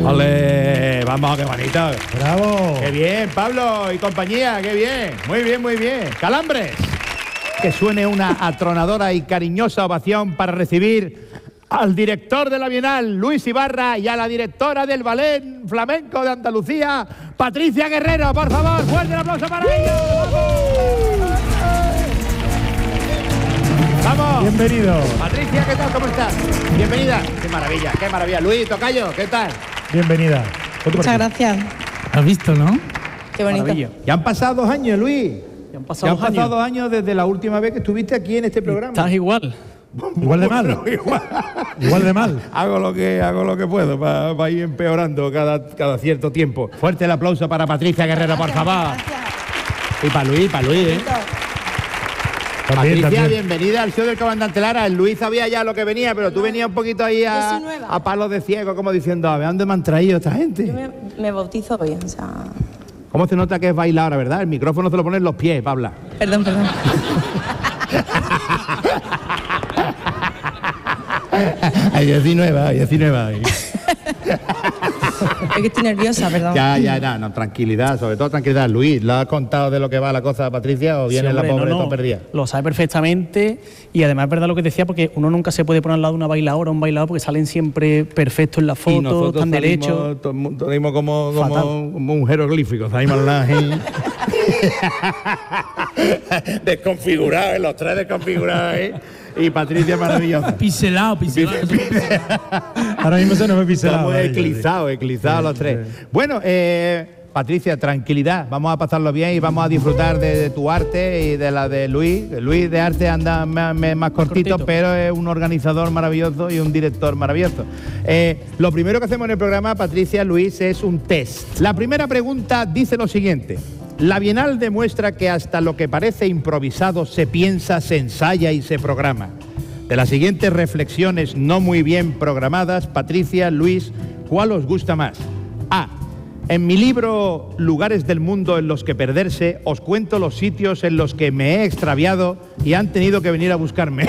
¡Ole! Vamos, qué bonito. ¡Bravo! ¡Qué bien, Pablo y compañía! ¡Qué bien! Muy bien, muy bien. ¡Calambres! Que suene una atronadora y cariñosa ovación para recibir al director de la Bienal, Luis Ibarra, y a la directora del Ballet Flamenco de Andalucía, Patricia Guerrero. Por favor, fuerte el aplauso para ellos. ¡Vamos! Bienvenido. Patricia, ¿qué tal? ¿Cómo estás? Bienvenida. ¡Qué maravilla, qué maravilla! Luis, tocayo, ¿qué tal? Bienvenida. Muchas gracias. ¿Has visto, no? Qué bonito. Maravilla. Ya han pasado 2 años, Luis. Ya han pasado 2 años desde la última vez que estuviste aquí en este programa. Estás igual. Igual de mal. Igual de mal. Hago lo que puedo para ir empeorando cada cierto tiempo. Fuerte el aplauso para Patricia Guerrero, por favor. Y para Luis, ¿eh? Patricia, bienvenida al show del Comandante Lara. El Luis sabía ya lo que venía, pero tú venías un poquito ahí a palos de ciego, como diciendo, a ver, ¿dónde me han traído esta gente? Yo me bautizo hoy, o sea... ¿Cómo se nota que es bailadora, verdad? El micrófono se lo ponen los pies, Pabla. Perdón. Ay, yo soy nueva. Es que estoy nerviosa, perdón. No, tranquilidad, sobre todo tranquilidad. Luis, ¿lo has contado de lo que va la cosa a Patricia o viene Sí, hombre, la pobre no, toda perdida? Lo sabe perfectamente y además es verdad lo que decía, porque uno nunca se puede poner al lado de una bailadora o un bailador porque salen siempre perfectos en la foto, están derechos. Salimos como un jeroglífico, salimos desconfigurados, los 3 desconfigurados, ¿eh? Y Patricia maravillosa. Piselado. Ahora mismo se nos ve piselado. Estamos eclizados los 3. Bueno, Patricia, tranquilidad. Vamos a pasarlo bien y vamos a disfrutar de tu arte y de la de Luis. Luis de arte anda más cortito, pero es un organizador maravilloso y un director maravilloso. Lo primero que hacemos en el programa, Patricia, Luis, es un test. La primera pregunta dice lo siguiente. La Bienal demuestra que hasta lo que parece improvisado se piensa, se ensaya y se programa. De las siguientes reflexiones no muy bien programadas, Patricia, Luis, ¿cuál os gusta más? A. En mi libro Lugares del mundo en los que perderse, os cuento los sitios en los que me he extraviado y han tenido que venir a buscarme.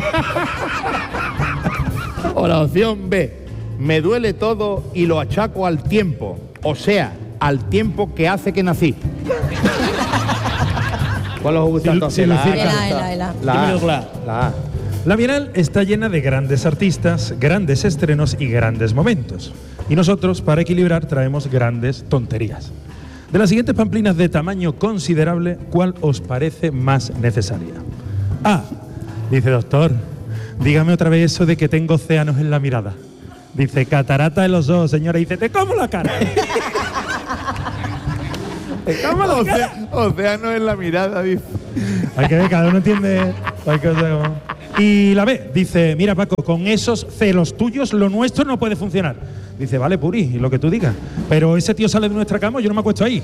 O la opción B. Me duele todo y lo achaco al tiempo, o sea, al tiempo que hace que nací. ¿Cuál os gusta entonces? La A. La Bienal está llena de grandes artistas, grandes estrenos y grandes momentos. Y nosotros, para equilibrar, traemos grandes tonterías. De las siguientes pamplinas de tamaño considerable, ¿cuál os parece más necesaria? A. Dice, doctor, dígame otra vez eso de que tengo océanos en la mirada. Dice, catarata en los ojos, señora. Dice, te como la cara. Océano en la mirada, dice. Hay que ver, cada uno entiende. Y la B dice, mira Paco, con esos celos tuyos lo nuestro no puede funcionar. Dice, vale, Puri, lo que tú digas. Pero ese tío sale de nuestra cama y yo no me acuesto ahí.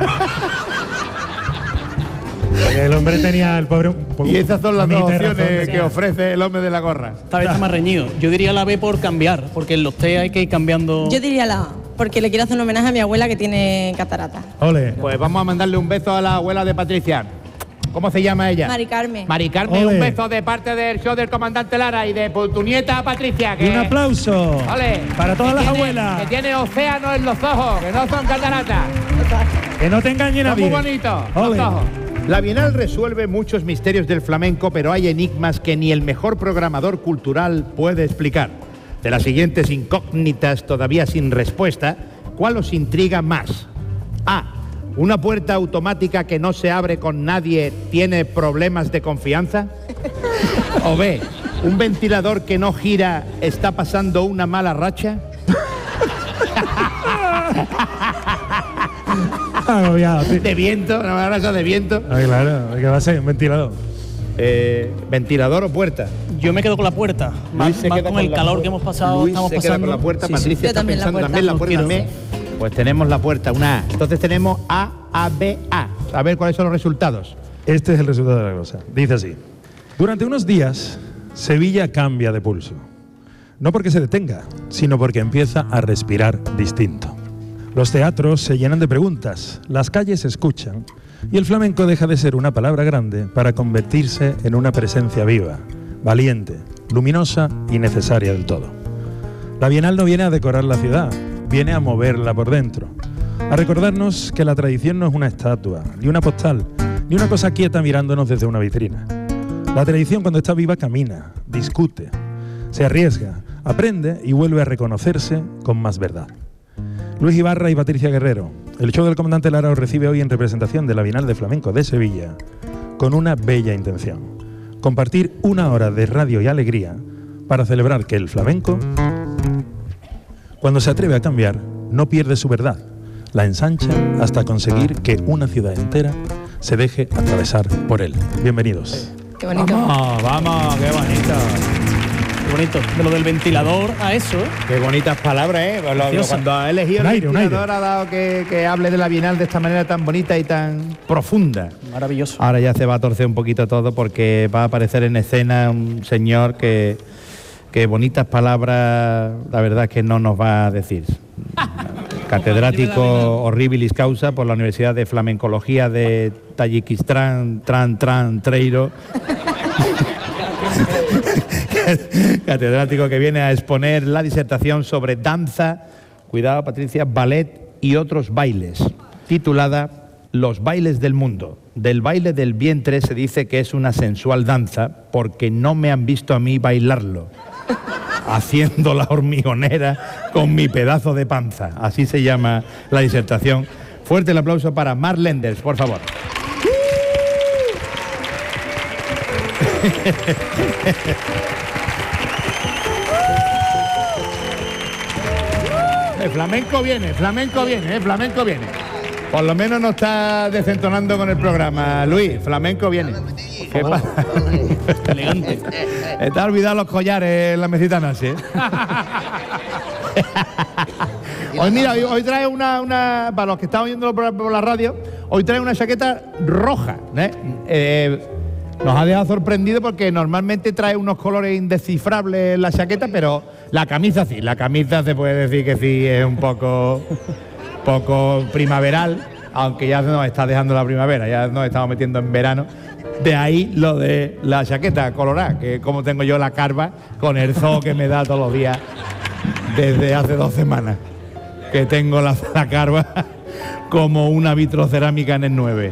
El hombre tenía el pobre... Y esas son las 2 opciones que ofrece el hombre de la gorra. Esta vez está más reñido. Yo diría la B por cambiar, porque en los T hay que ir cambiando. Yo diría la A, porque le quiero hacer un homenaje a mi abuela que tiene catarata. Ole. Pues vamos a mandarle un beso a la abuela de Patricia. ¿Cómo se llama ella? Mari Carmen. Mari Carmen, Ole. un beso de parte del show del Comandante Lara y de tu nieta Patricia. Un aplauso. Ole. Para todas las abuelas. Que tiene océano en los ojos, que no son cataratas. Que no te engañe nadie. Son muy bonitos los Ole. ojos. La Bienal resuelve muchos misterios del flamenco, pero hay enigmas que ni el mejor programador cultural puede explicar. De las siguientes incógnitas todavía sin respuesta, ¿cuál os intriga más? A. ¿Una puerta automática que no se abre con nadie tiene problemas de confianza? ¿O B. ¿Un ventilador que no gira está pasando una mala racha? Agobiado, sí. ¿De viento? ¿Una mala racha de viento? Ay, claro, ¿qué va a ser? Un ventilador. ¿Ventilador o puerta? Yo me quedo con la puerta, más con el calor que hemos pasado. Luis estamos se pasando. queda con la puerta, Sí, Patricia Yo está también la pensando puerta. también la puerta. No También. Pues tenemos la puerta, una A. Entonces tenemos A, B, A. A ver cuáles son los resultados. Este es el resultado de la cosa. Dice así. Durante unos días, Sevilla cambia de pulso. No porque se detenga, sino porque empieza a respirar distinto. Los teatros se llenan de preguntas, las calles se escuchan y el flamenco deja de ser una palabra grande para convertirse en una presencia viva, valiente, luminosa y necesaria del todo. La Bienal no viene a decorar la ciudad, viene a moverla por dentro, a recordarnos que la tradición no es una estatua, ni una postal, ni una cosa quieta mirándonos desde una vitrina. La tradición, cuando está viva, camina, discute, se arriesga, aprende y vuelve a reconocerse con más verdad. Luis Ibarra y Patricia Guerrero, el show del Comandante Lara os recibe hoy en representación de la Bienal de Flamenco de Sevilla, con una bella intención: compartir 1 hora de radio y alegría para celebrar que el flamenco, cuando se atreve a cambiar, no pierde su verdad, la ensancha hasta conseguir que una ciudad entera se deje atravesar por él. Bienvenidos. Qué bonito. Vamos, qué bonito. Qué bonito. De lo del ventilador a eso, ¿eh? Qué bonitas palabras, ¿eh? Cuando ha elegido el ventilador ha dado que hable de la Bienal de esta manera tan bonita y tan profunda. Maravilloso. Ahora ya se va a torcer un poquito todo porque va a aparecer en escena un señor que bonitas palabras, la verdad es que no nos va a decir. Catedrático horribilis causa por la Universidad de Flamencología de Tayikistán, Treiro. Catedrático que viene a exponer la disertación sobre danza, cuidado Patricia, ballet y otros bailes, titulada Los bailes del mundo. Del baile del vientre se dice que es una sensual danza porque no me han visto a mí bailarlo, haciendo la hormigonera con mi pedazo de panza. Así se llama la disertación. Fuerte el aplauso para Marc Lenders, por favor. El flamenco viene, flamenco viene. Por lo menos no está desentonando con el programa. Luis, flamenco viene. ¿Qué pasa? Elegante. Está olvidado los collares en la mesita nazi, ¿eh? Hoy mira, hoy trae una para los que están oyendo por la radio, hoy trae una chaqueta roja, ¿eh? Nos ha dejado sorprendido porque normalmente trae unos colores indescifrables en la chaqueta, pero la camisa sí, la camisa se puede decir que sí es un poco primaveral, aunque ya nos está dejando la primavera, ya nos estamos metiendo en verano. De ahí lo de la chaqueta colorada, que como tengo yo la carva con el zoo que me da todos los días desde hace 2 semanas, que tengo la carva como una vitrocerámica en el 9.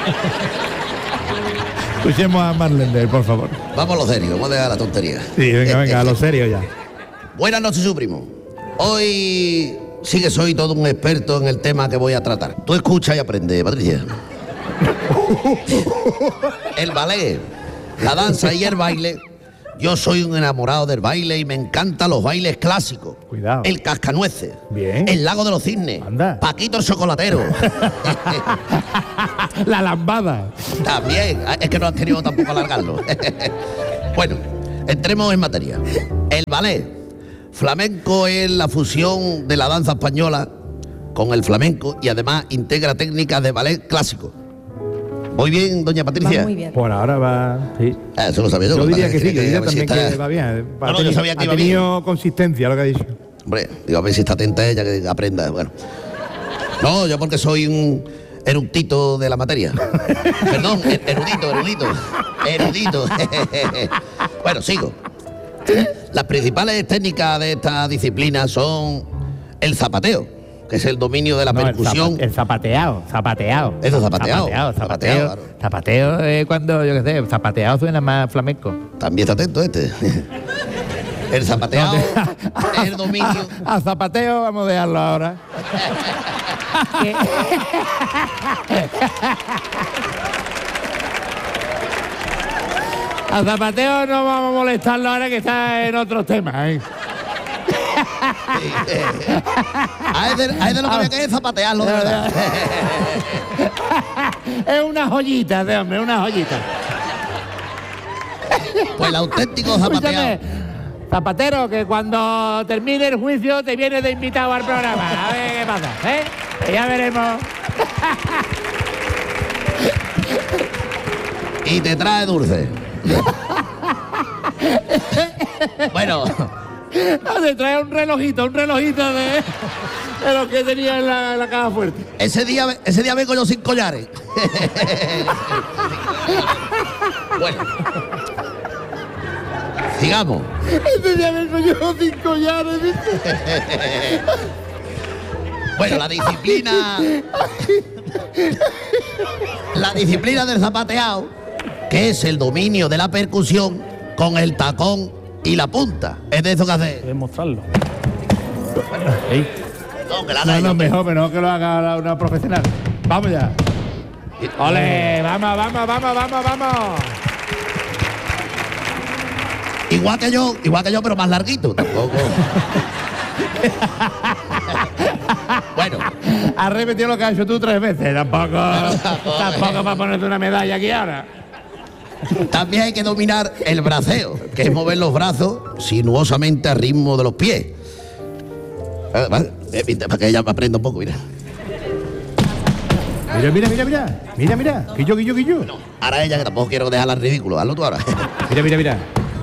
Escuchemos a Marc Lenders, por favor. Vamos a lo serio, vamos a dejar la tontería. Sí, venga, a lo serio ya. Buenas noches, su primo. Hoy sí que soy todo un experto en el tema que voy a tratar. Tú escucha y aprende, Patricia. El ballet, la danza y el baile. Yo soy un enamorado del baile y me encantan los bailes clásicos. Cuidado. El cascanueces. Bien. El lago de los cisnes. Anda. Paquito el chocolatero. La lambada. También. Es que no has querido tampoco alargarlo. Bueno, entremos en materia. El ballet. Flamenco es la fusión de la danza española con el flamenco y además integra técnicas de ballet clásico. ¿Voy bien, doña Patricia? Va muy bien. Por ahora va, sí. Eso lo sabía yo. Yo diría que sí, yo a diría ver si también está- que va bien. No, yo sabía que iba ha tenido consistencia lo que ha dicho. Hombre, digo, a ver si está atenta ella, que aprenda. Bueno. No, yo porque soy un erudito de la materia. Perdón, erudito. Bueno, sigo. Las principales técnicas de esta disciplina son el zapateo, que es el dominio de la percusión. El zapateado. Eso, zapateado. Zapateo. Zapateo es cuando, yo qué sé, zapateado suena más flamenco. También está atento este. El zapateado es el dominio. A zapateo vamos a dejarlo ahora. A zapateo no vamos a molestarlo ahora que está en otros temas, ¿eh? A él de lo que había que es zapatearlo, de verdad. Es una joyita de hombre, una joyita. Pues el auténtico zapateado. Escúchame, zapatero, que cuando termine el juicio te vienes de invitado al programa. A ver qué pasa, ¿eh? Que ya veremos. Y te trae dulce. Bueno, Te trae un relojito de lo que tenía en la caja fuerte. ese día vengo yo sin collares. Bueno, sigamos. Este día vengo yo sin collares. Bueno, la disciplina del zapateado, que es el dominio de la percusión con el tacón y la punta. Es de eso que hace. Puedes mostrarlo. No, que la haga ella. Mejor que lo haga una profesional. Vamos ya. ¡Ole! ¡Vamos! Igual que yo, pero más larguito. Tampoco. Bueno. Has repetido lo que has hecho tú 3 veces. Tampoco para ponerte una medalla aquí ahora. También hay que dominar el braceo, que es mover los brazos sinuosamente al ritmo de los pies. Vale, para que ella aprenda un poco, mira. Mira. Quillo. No, ahora ella, que tampoco quiero dejarla en ridículo. Hazlo tú ahora. Mira.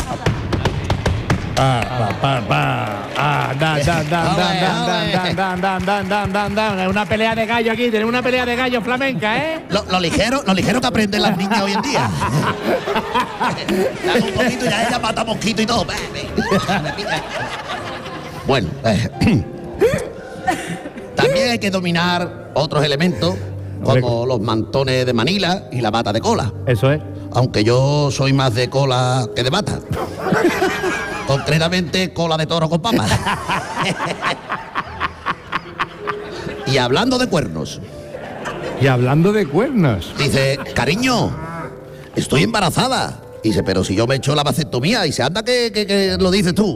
Dan. Una pelea de gallo aquí, tenemos una pelea de gallo flamenca, ¿eh? Lo ligero que aprenden las niñas hoy en día. Dame un poquito y ya ella mata mosquito y todo. Bueno, también hay que dominar otros elementos, como los mantones de Manila y la bata de cola. Eso es. Aunque yo soy más de cola que de bata. Concretamente, cola de toro con papas. Y hablando de cuernos. Dice, cariño, estoy embarazada. Dice, pero si yo me he hecho la vasectomía. Dice, anda que lo dices tú.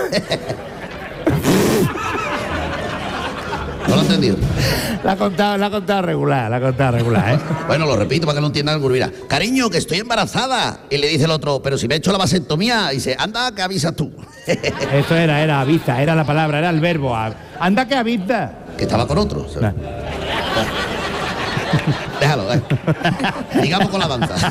No lo he entendido. La ha contado regular, ¿eh? Bueno, lo repito para que lo entiendan alguno. Mira, cariño, que estoy embarazada. Y le dice el otro, pero si me he hecho la vasectomía. Dice, anda que avisas tú. Eso era avisa, era la palabra, era el verbo. Anda que avisa. Que estaba con otro. Nah. Déjalo, Digamos con la danza.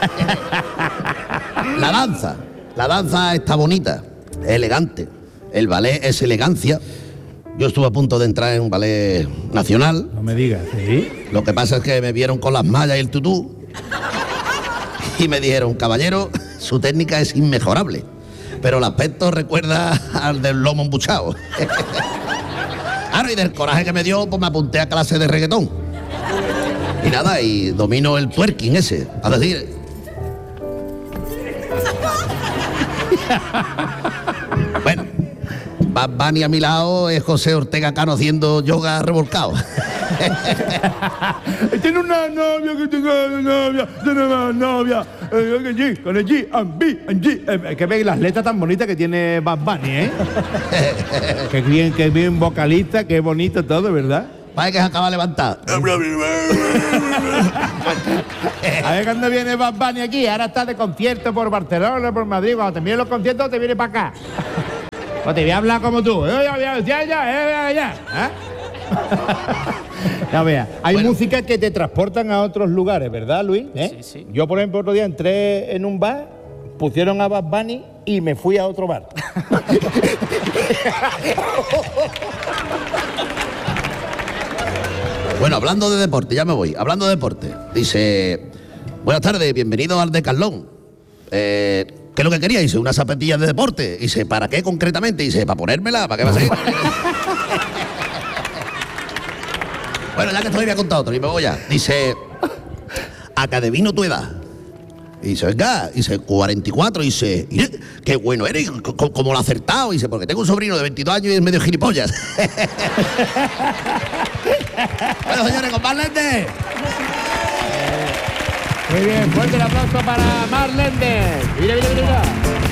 La danza está bonita, es elegante. El ballet es elegancia. Yo estuve a punto de entrar en un ballet nacional. No me digas, ¿sí? Lo que pasa es que me vieron con las mallas y el tutú y me dijeron, caballero, su técnica es inmejorable, pero el aspecto recuerda al del lomo embuchado. Claro, y del coraje que me dio, pues me apunté a clase de reggaetón. Y nada, y domino el twerking ese, a decir... Bueno, Bad Bunny a mi lado es José Ortega Cano haciendo yoga revolcado. Tiene una novia que tiene una novia. Con el G, G. Que veis las letras tan bonitas que tiene Bad Bunny, ¿eh? Qué bien vocalista, qué bonito todo, ¿verdad? Vaya que se acaba de levantar. A ver cuando viene Bad Bunny aquí. Ahora está de concierto por Barcelona, por Madrid. Cuando te vienen los conciertos, te viene para acá. O te voy a hablar como tú. Ya. Ya vea, hay música que te transportan a otros lugares, ¿verdad, Luis? Sí. Yo, por ejemplo, otro día entré en un bar, pusieron a Bad Bunny y me fui a otro bar. Bueno, hablando de deporte, ya me voy. Hablando de deporte, dice, buenas tardes, bienvenido al Decathlon. ¿Qué es lo que quería? Dice, unas zapatillas de deporte. Dice, ¿para qué concretamente? Dice, ¿para ponérmela? ¿Para qué va a ser? Bueno, ya que estoy, voy a contar otro y me voy ya. Dice, a que adivino tu edad. Dice, venga, dice, 44. Dice, qué bueno eres, como lo ha acertado. Dice, porque tengo un sobrino de 22 años y es medio gilipollas. Bueno, señores, con Marlende. Muy bien, fuerte el aplauso para Marlende. Mira.